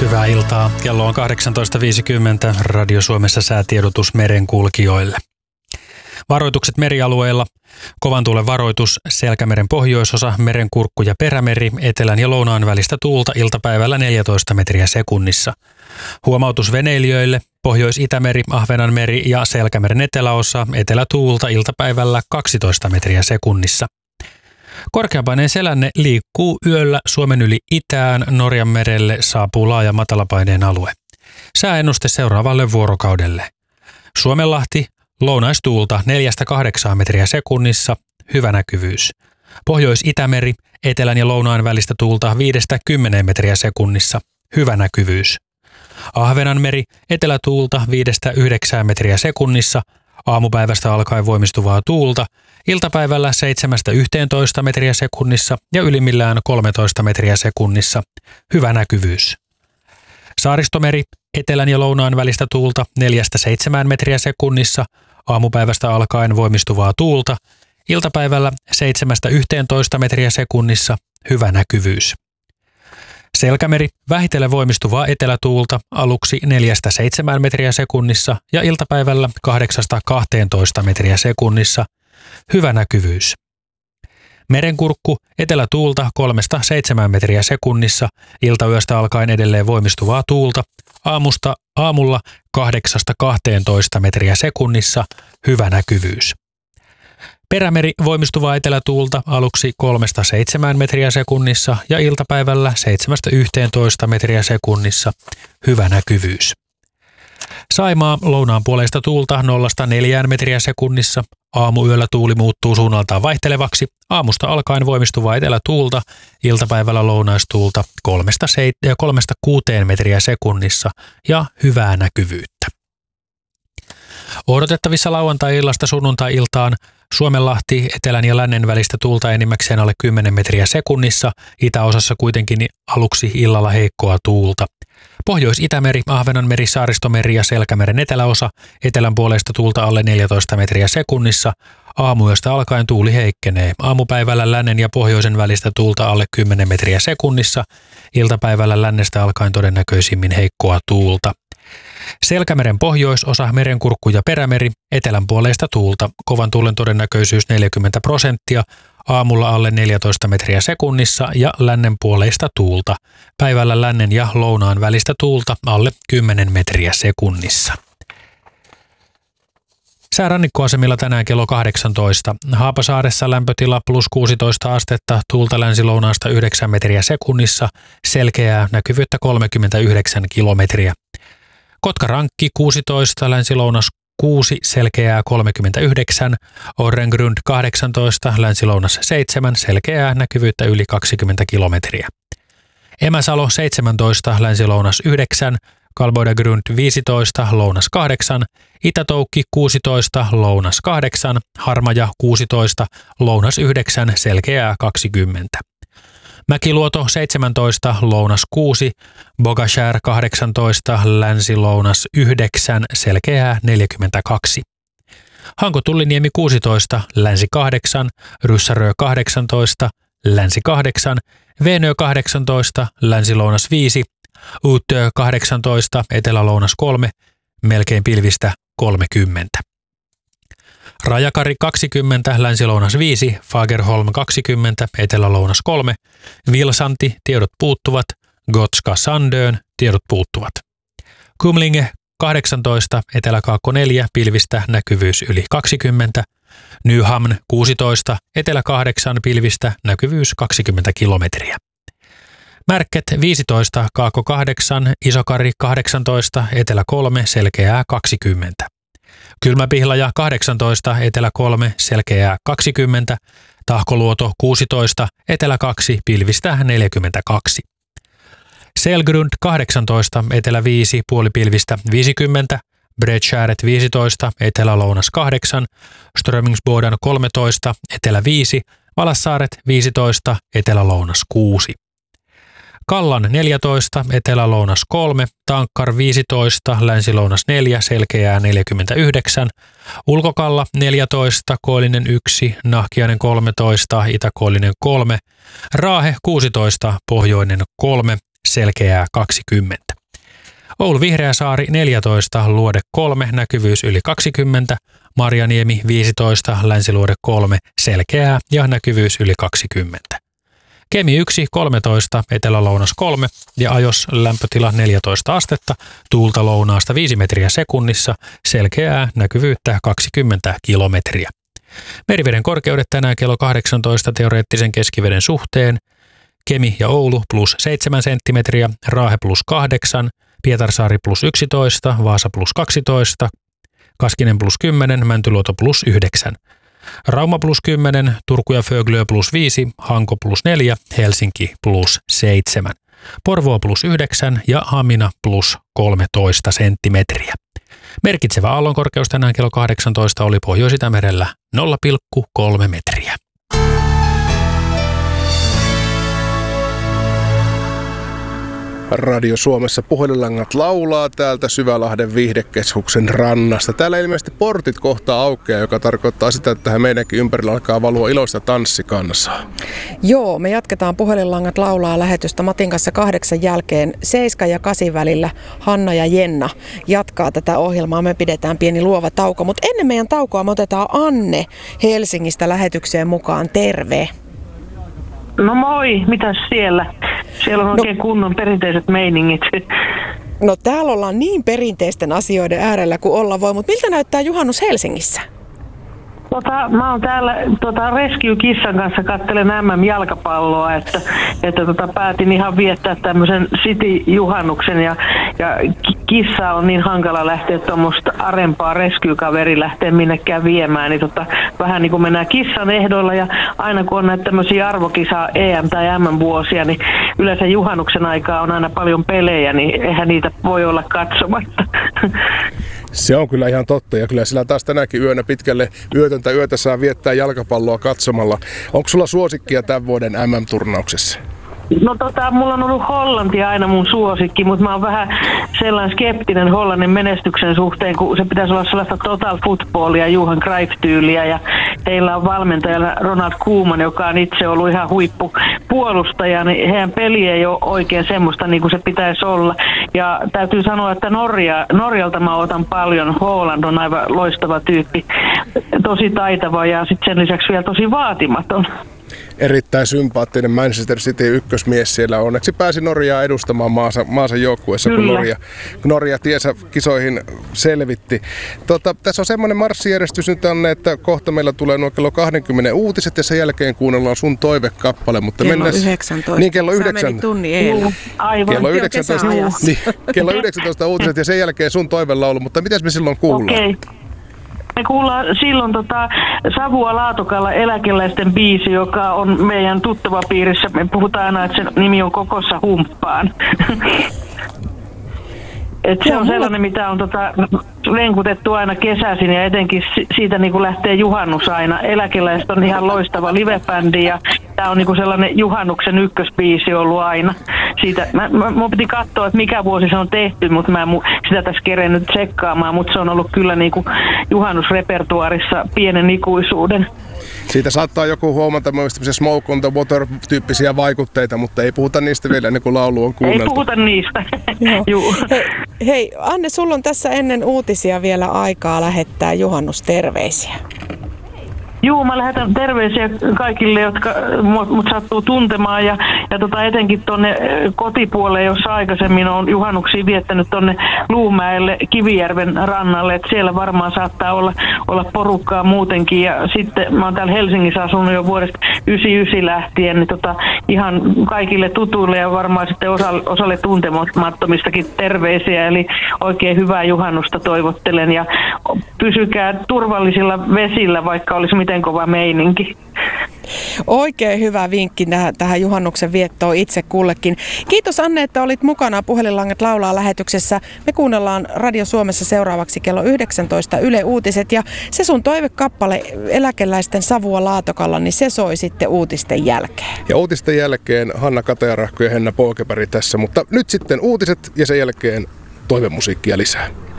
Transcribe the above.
Hyvää iltaa. Kello on 18.50. Radio Suomessa säätiedotus merenkulkijoille. Varoitukset merialueilla. Kovan tuulen varoitus, Selkämeren pohjoisosa, Merenkurkku ja Perämeri, etelän ja lounaan välistä tuulta iltapäivällä 14 metriä sekunnissa. Huomautus veneilijöille, Pohjois-Itämeri, Ahvenanmeri ja Selkämeren eteläosa, etelätuulta iltapäivällä 12 metriä sekunnissa. Korkeapaineen selänne liikkuu yöllä Suomen yli itään, Norjanmerelle saapuu laaja matalapaineen alue. Sääennuste seuraavalle vuorokaudelle. Suomenlahti, lounaistuulta 4-8 metriä sekunnissa, hyvä näkyvyys. Pohjois-Itämeri, etelän ja lounaan välistä tuulta 5-10 metriä sekunnissa, hyvä näkyvyys. Ahvenanmeri, etelätuulta 5-9 metriä sekunnissa, aamupäivästä alkaen voimistuvaa tuulta, iltapäivällä 7-11 metriä sekunnissa ja ylimmillään 13 metriä sekunnissa, hyvä näkyvyys. Saaristomeri, etelän ja lounaan välistä tuulta 4-7 metriä sekunnissa, aamupäivästä alkaen voimistuvaa tuulta, iltapäivällä 7-11 metriä sekunnissa, hyvä näkyvyys. Selkämeri, vähitellen voimistuvaa etelätuulta aluksi 4-7 metriä sekunnissa ja iltapäivällä 8-12 metriä sekunnissa, hyvä näkyvyys. Merenkurkku, etelätuulta 3-7 metriä sekunnissa, iltayöstä alkaen edelleen voimistuvaa tuulta, aamulla 8-12 metriä sekunnissa, hyvä näkyvyys. Perämeri, voimistuvaa etelätuulta aluksi 3-7 metriä sekunnissa ja iltapäivällä 7-11 metriä sekunnissa, hyvä näkyvyys. Saimaa, lounaan puoleista tuulta 0-4 metriä sekunnissa, aamuyöllä tuuli muuttuu suunnaltaan vaihtelevaksi, aamusta alkaen voimistuvaa etelätuulta, iltapäivällä lounaistuulta 3-6 metriä sekunnissa ja hyvää näkyvyyttä. Odotettavissa lauantai-illasta sunnuntai-iltaan Suomenlahti, etelän ja lännen välistä tuulta enimmäkseen alle 10 metriä sekunnissa, itäosassa kuitenkin aluksi illalla heikkoa tuulta. Pohjois-Itämeri, Ahvenanmeri, Saaristomeri ja Selkämeren eteläosa, etelän puolesta tuulta alle 14 metriä sekunnissa, aamuyöstä alkaen tuuli heikkenee. Aamupäivällä lännen ja pohjoisen välistä tuulta alle 10 metriä sekunnissa, iltapäivällä lännestä alkaen todennäköisimmin heikkoa tuulta. Selkämeren pohjoisosa, Merenkurkku ja Perämeri, etelän puoleista tuulta, kovan tuulen todennäköisyys 40%, aamulla alle 14 metriä sekunnissa ja lännen puoleista tuulta, päivällä lännen ja lounaan välistä tuulta alle 10 metriä sekunnissa. Säärannikkoasemilla tänään kello 18. Haapasaaressa lämpötila plus 16 astetta, tuulta länsilounaasta 9 metriä sekunnissa, selkeää näkyvyyttä 39 kilometriä. Kotkarankki 16, länsilounas 6, selkeää 39, Orrengrund 18, länsilounas 7, selkeää näkyvyyttä yli 20 kilometriä. Emäsalo 17, länsilounas 9, Kalboidagrund 15, lounas 8, Itätoukki 16, lounas 8, Harmaja 16, lounas 9, selkeää 20. Mäkiluoto 17, lounas 6, Bogashär 18, länsi-lounas 9, selkeää 42. Hanko-Tulliniemi 16, länsi 8, Ryssärö 18, länsi 8, Veenö 18, länsi-lounas 5, Uutö 18, etelä-lounas 3, melkein pilvistä 30. Rajakari 20, länsi-lounas 5, Fagerholm 20, etelä-lounas 3, Vilsanti, tiedot puuttuvat, Gotska Sandön, tiedot puuttuvat. Kumlinge 18, etelä-kaakko 4, pilvistä näkyvyys yli 20, Nyhamn 16, etelä 8, pilvistä näkyvyys 20 kilometriä. Märket 15, kaakko 8, Isokari 18, etelä 3, selkeää 20. Kylmäpihlaja 18, etelä 3, selkeää 20, Tahkoluoto 16, etelä 2, pilvistä 42. Selgrund 18, etelä 5, puolipilvistä 50, Bredskäret 15, etelä-lounas 8, Strömingsboden 13, etelä 5, Valassaaret 15, etelä-lounas 6. Kallan 14, etelä-lounas 3, Tankkar 15, länsi-lounas 4, selkeää 49, Ulkokalla 14, Koillinen 1, Nahkiainen 13, Itä-Koillinen 3, Raahe 16, pohjoinen 3, selkeää 20. Oulu Vihreäsaari 14, Luode 3, näkyvyys yli 20, Marjaniemi 15, Länsiluode 3, selkeää ja näkyvyys yli 20. Kemi 1, 13, Etelä-Lounas 3 ja Ajos lämpötila 14 astetta, tuulta lounaasta 5 metriä sekunnissa, selkeää näkyvyyttä 20 kilometriä. Meriveden korkeudet tänään kello 18 teoreettisen keskiveden suhteen, Kemi ja Oulu plus 7 senttimetriä, Raahe plus 8, Pietarsaari plus 11, Vaasa plus 12, Kaskinen plus 10, Mäntyluoto plus 9. Rauma plus 10, Turku ja Föglö plus 5, Hanko plus 4, Helsinki plus 7. Porvoo plus 9 ja Hamina plus 13 senttimetriä. Merkitsevä aallonkorkeus tänään kello 18 oli Pohjois-Itämerellä 0,3 metriä. Radio Suomessa puhelinlangat laulaa täältä Syvälahden viihdekeskuksen rannasta. Täällä ilmeisesti portit kohta aukeaa, joka tarkoittaa sitä, että tähän meidänkin ympärillä alkaa valua iloista tanssikansaa. Joo, me jatketaan puhelinlangat laulaa lähetystä Matin kanssa 8 jälkeen 7 ja 8 välillä. Hanna ja Jenna jatkaa tätä ohjelmaa. Me pidetään pieni luova tauko, mutta ennen meidän taukoa me otetaan Anne Helsingistä lähetykseen mukaan. Terve! No moi, mitäs siellä? Siellä on oikein kunnon perinteiset meiningit. No täällä ollaan niin perinteisten asioiden äärellä kuin olla voi, mutta miltä näyttää juhannus Helsingissä? Mä oon täällä Rescue-kissan kanssa katselen MM-jalkapalloa, että päätin ihan viettää tämmöisen City-juhannuksen ja kissa on niin hankala lähteä tuommoista arempaa Rescue-kaveri lähteä minnekään viemään, niin vähän niin kuin mennään kissan ehdoilla ja aina kun on näitä tämmöisiä arvokisa EM- tai MM-vuosia, niin yleensä juhannuksen aikaa on aina paljon pelejä, niin eihän niitä voi olla katsomatta. Se on kyllä ihan totta ja kyllä sillä taas tänäkin yönä pitkälle yötöntä yötä saa viettää jalkapalloa katsomalla. Onko sulla suosikkia tämän vuoden MM-turnauksessa? No mulla on ollut Hollanti aina mun suosikki, mutta mä oon vähän sellainen skeptinen Hollannin menestyksen suhteen, kun se pitäisi olla sellaista total footballia, Johan Cruyff-tyyliä ja heillä on valmentajana Ronald Koeman, joka on itse ollut ihan huippupuolustaja, niin heidän peli ei ole oikein semmoista niin kuin se pitäisi olla. Ja täytyy sanoa, että Norjalta mä otan paljon. Holland on aivan loistava tyyppi, tosi taitava ja sitten sen lisäksi vielä tosi vaatimaton. Erittäin sympaattinen Manchester City ykkösmies siellä. Onneksi pääsi Norjaa edustamaan maansa joukkueessa, kun Norja tiensä kisoihin selvitti. Tässä on semmoinen marssijärjestys nyt, Anne, että kohta meillä tulee nuo kello 20 uutiset ja sen jälkeen kuunnellaan sun toivekappale. Mutta kello 19. Niin, kello 9. Sä menit tunnin eilen. Aivan. Kello 19 uutiset ja sen jälkeen sun toivelaulu. Mutta mitäs me silloin kuullaan? Okay. Me kuullaan silloin Savua Laatokalla eläkeläisten biisi, joka on meidän tuttavapiirissä. Me puhutaan aina, että sen nimi on Kokossa humppaan. Se on sellainen, mitä on lenkutettu aina kesäisin ja etenkin siitä niin kuin lähtee juhannus aina. Eläkeläiset on ihan loistava livebändi ja tämä on niin kuin sellainen juhannuksen ykkösbiisi ollut aina. Mun piti katsoa, että mikä vuosi se on tehty, mutta mä en sitä tässä kerennyt tsekkaamaan, mutta se on ollut kyllä niin kuin juhannusrepertuaarissa pienen ikuisuuden. Siitä saattaa joku huomata myös Smoke on the Water-tyyppisiä vaikutteita, mutta ei puhuta niistä vielä ennen kuin laulu on kuunneltu. Ei puhuta niistä. Hei, Anne, sulla on tässä ennen uutisia vielä aikaa lähettää juhannusterveisiä. Juu, mä lähetän terveisiä kaikille, jotka mut sattuu tuntemaan ja etenkin tuonne kotipuolelle, jossa aikaisemmin on juhannuksia viettänyt tuonne Luumäelle Kivijärven rannalle, että siellä varmaan saattaa olla porukkaa muutenkin ja sitten mä oon täällä Helsingissä asunut jo vuodesta 1999 lähtien, niin ihan kaikille tutuille ja varmaan sitten osalle tuntemattomistakin terveisiä, eli oikein hyvää juhannusta toivottelen ja pysykää turvallisilla vesillä, vaikka olisi miten kova meininki. Oikein hyvä vinkki tähän juhannuksen viettoon itse kullekin. Kiitos Anne, että olit mukana Puhelinlangat laulaa lähetyksessä. Me kuunnellaan Radio Suomessa seuraavaksi kello 19 Yle Uutiset ja se sun toivekappale eläkeläisten Savua Laatokalla, niin se soi sitten uutisten jälkeen. Ja uutisten jälkeen Hanna Katajarahko ja Henna Polkepäri tässä, mutta nyt sitten uutiset ja sen jälkeen toivemusiikkia lisää.